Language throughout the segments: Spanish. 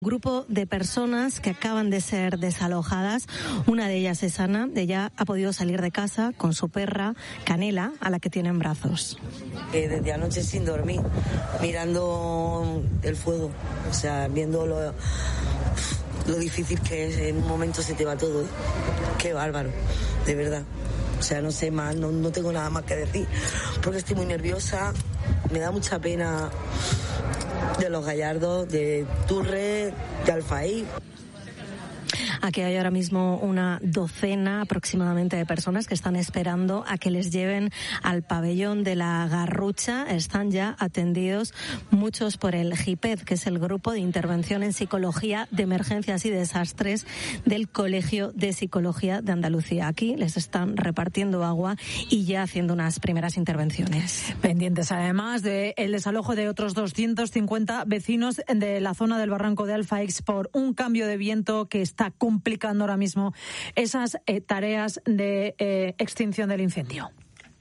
Grupo de personas que acaban de ser desalojadas. Una de ellas es Ana. Ella ha podido salir de casa con su perra Canela, a la que tiene en brazos. Desde anoche sin dormir, mirando el fuego, o sea, viendo lo difícil que es. En un momento se te va todo. Qué bárbaro, de verdad. O sea, no sé más, no tengo nada más que decir, porque estoy muy nerviosa. Me da mucha pena de los Gallardos, de Turre, de Alfaí. Aquí hay ahora mismo una docena aproximadamente de personas que están esperando a que les lleven al pabellón de la Garrucha. Están ya atendidos muchos por el GIPED, que es el Grupo de Intervención en Psicología de Emergencias y Desastres del Colegio de Psicología de Andalucía. Aquí les están repartiendo agua y ya haciendo unas primeras intervenciones. Pendientes además del desalojo de otros 250 vecinos de la zona del barranco de Alfaix por un cambio de viento que está complicando ahora mismo esas tareas de extinción del incendio.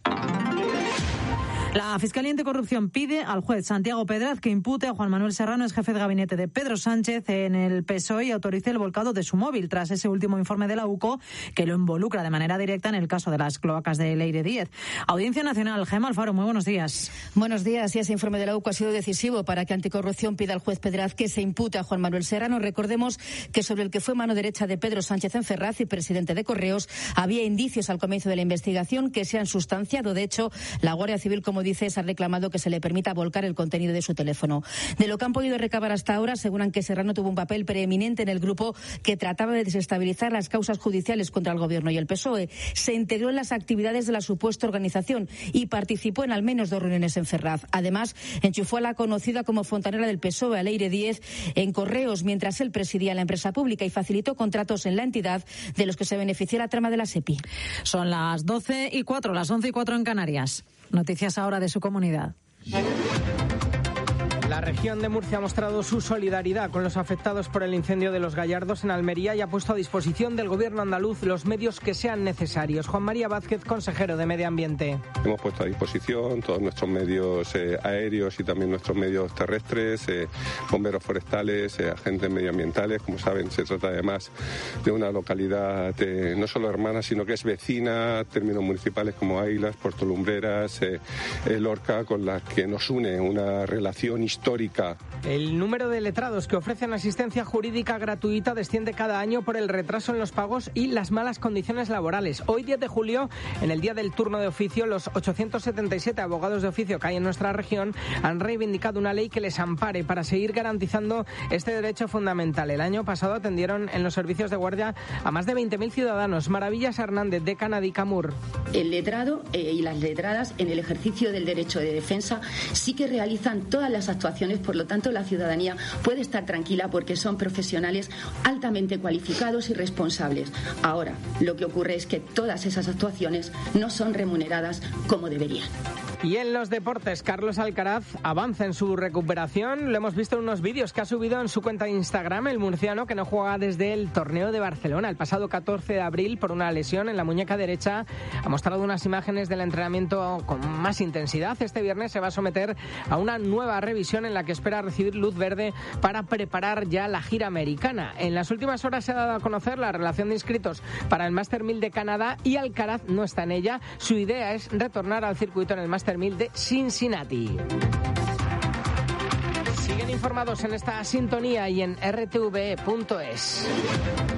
La Fiscalía Anticorrupción pide al juez Santiago Pedraz que impute a Juan Manuel Serrano, ex jefe de gabinete de Pedro Sánchez en el PSOE, y autorice el volcado de su móvil tras ese último informe de la UCO que lo involucra de manera directa en el caso de las cloacas de Leire Díez. Audiencia Nacional, Gemma Alfaro, muy buenos días. Buenos días. Y ese informe de la UCO ha sido decisivo para que Anticorrupción pida al juez Pedraz que se impute a Juan Manuel Serrano. Recordemos que sobre el que fue mano derecha de Pedro Sánchez en Ferraz y presidente de Correos había indicios al comienzo de la investigación que se han sustanciado. De hecho, la Guardia Civil, como dices, ha reclamado que se le permita volcar el contenido de su teléfono. De lo que han podido recabar hasta ahora, aseguran que Serrano tuvo un papel preeminente en el grupo que trataba de desestabilizar las causas judiciales contra el Gobierno y el PSOE. Se integró en las actividades de la supuesta organización y participó en al menos 2 reuniones en Ferraz. Además, enchufó a la conocida como fontanera del PSOE, a Leire Díez, en Correos, mientras él presidía la empresa pública, y facilitó contratos en la entidad de los que se benefició la trama de la SEPI. Son las 12:04, las 11:04 en Canarias. Noticias ahora de su comunidad. La región de Murcia ha mostrado su solidaridad con los afectados por el incendio de los Gallardos en Almería y ha puesto a disposición del gobierno andaluz los medios que sean necesarios. Juan María Vázquez, consejero de Medio Ambiente. Hemos puesto a disposición todos nuestros medios aéreos y también nuestros medios terrestres, bomberos forestales, agentes medioambientales. Como saben, se trata además de una localidad no solo hermana, sino que es vecina, términos municipales como Águilas, Puerto Lumbreras, Lorca, con las que nos une una relación histórica. El número de letrados que ofrecen asistencia jurídica gratuita desciende cada año por el retraso en los pagos y las malas condiciones laborales. Hoy, 10 de julio, en el día del turno de oficio, los 877 abogados de oficio que hay en nuestra región han reivindicado una ley que les ampare para seguir garantizando este derecho fundamental. El año pasado atendieron en los servicios de guardia a más de 20.000 ciudadanos. Maravillas Hernández, de Canadicamur. El letrado y las letradas en el ejercicio del derecho de defensa sí que realizan todas las actuaciones, por lo tanto la ciudadanía puede estar tranquila porque son profesionales altamente cualificados y responsables. Ahora, lo que ocurre es que todas esas actuaciones no son remuneradas como deberían. Y en los deportes, Carlos Alcaraz avanza en su recuperación. Lo hemos visto en unos vídeos que ha subido en su cuenta de Instagram. El murciano, que no juega desde el torneo de Barcelona el pasado 14 de abril por una lesión en la muñeca derecha, ha mostrado unas imágenes del entrenamiento con más intensidad. Este viernes se va a someter a una nueva revisión en la que espera recibir luz verde para preparar ya la gira americana. En las últimas horas se ha dado a conocer la relación de inscritos para el Master 1000 de Canadá y Alcaraz no está en ella. Su idea es retornar al circuito en el Master 1000 de Cincinnati. Siguen informados en esta sintonía y en rtve.es.